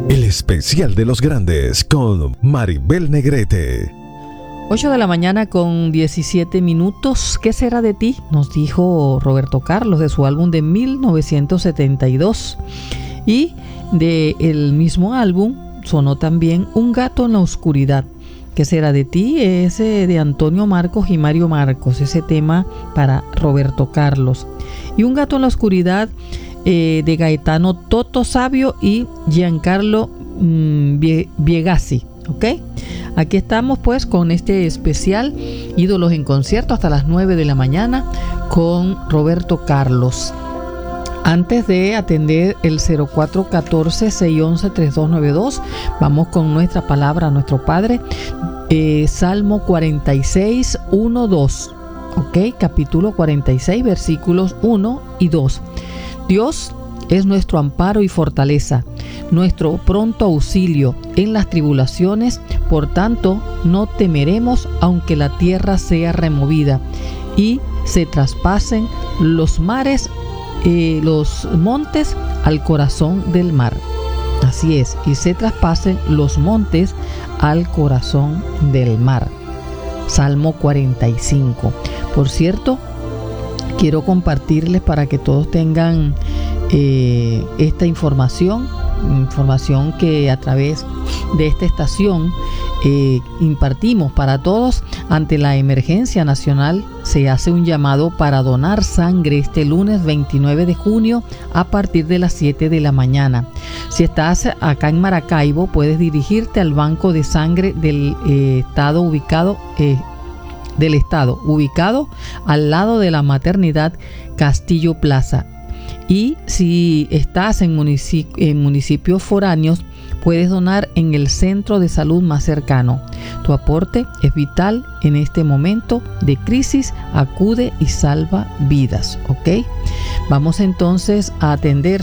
El especial de los grandes con Maribel Negrete. 8 de la mañana con 17 minutos. ¿Qué será de ti?, nos dijo Roberto Carlos de su álbum de 1972. Y del mismo álbum sonó también Un gato en la oscuridad. ¿Qué será de ti? Ese de Antonio Marcos y Mario Marcos, ese tema para Roberto Carlos. Y Un gato en la oscuridad de Gaetano Toto Sabio y Giancarlo Biegasi. ¿Ok? Aquí estamos pues con este especial Ídolos en Concierto hasta las 9 de la mañana con Roberto Carlos. Antes de atender el 0414-611-3292, vamos con nuestra palabra a nuestro Padre. Salmo 46, 1, 2. ¿Ok? Capítulo 46, versículos 1 y 2. Dios es nuestro amparo y fortaleza, nuestro pronto auxilio en las tribulaciones. Por tanto, no temeremos aunque la tierra sea removida y se traspasen los mares, los montes al corazón del mar. Así es, y se traspasen los montes al corazón del mar. Salmo 45. Por cierto, quiero compartirles para que todos tengan esta información que a través de esta estación impartimos para todos. Ante la emergencia nacional se hace un llamado para donar sangre este lunes 29 de junio a partir de las 7 de la mañana. Si estás acá en Maracaibo, puedes dirigirte al banco de sangre del estado ubicado al lado de la maternidad Castillo Plaza. Y si estás en municipios foráneos, puedes donar en el centro de salud más cercano. Tu aporte es vital en este momento de crisis. Acude y salva vidas. ¿Ok? Vamos entonces a atender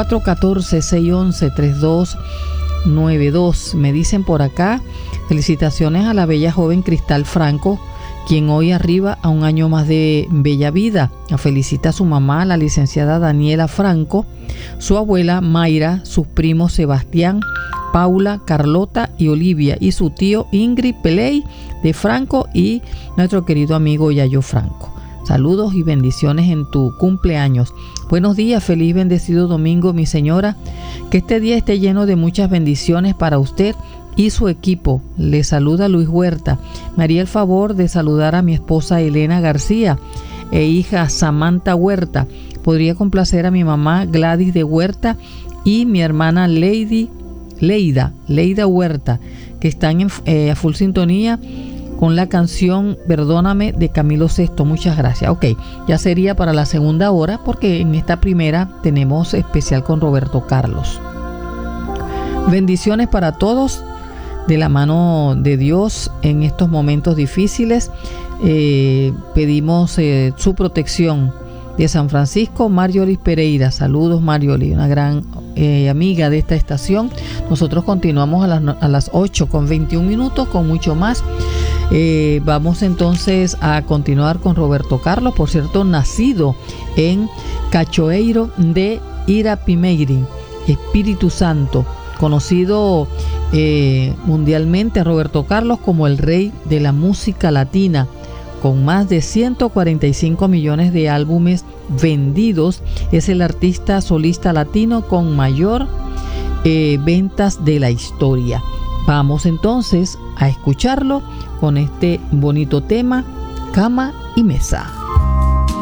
0414-611-3292. Me dicen por acá, felicitaciones a la bella joven Cristal Franco, quien hoy arriba a un año más de bella vida. Felicita a su mamá, la licenciada Daniela Franco, su abuela Mayra, sus primos Sebastián, Paula, Carlota y Olivia, y su tío Ingrid Peley de Franco y nuestro querido amigo Yayo Franco. Saludos y bendiciones en tu cumpleaños. Buenos días, feliz bendecido domingo, mi señora. Que este día esté lleno de muchas bendiciones para usted y su equipo. Le saluda Luis Huerta. Me haría el favor de saludar a mi esposa Elena García e hija Samantha Huerta. Podría complacer a mi mamá Gladys de Huerta y mi hermana Leida Huerta, que están a full sintonía con la canción Perdóname de Camilo VI. Muchas gracias. Ok, ya sería para la segunda hora, porque en esta primera tenemos especial con Roberto Carlos. Bendiciones para todos de la mano de Dios en estos momentos difíciles. Pedimos su protección. De San Francisco, Marjorie Pereira. Saludos, Marjorie, una gran amiga de esta estación. Nosotros continuamos a las 8 con 21 minutos con mucho más. Vamos entonces a continuar con Roberto Carlos, por cierto, nacido en Cachoeiro de Irapimeiri, Espíritu Santo. Conocido mundialmente a Roberto Carlos como el rey de la música latina, con más de 145 millones de álbumes vendidos. Es el artista solista latino con mayor ventas de la historia. Vamos entonces a escucharlo con este bonito tema, Cama y Mesa.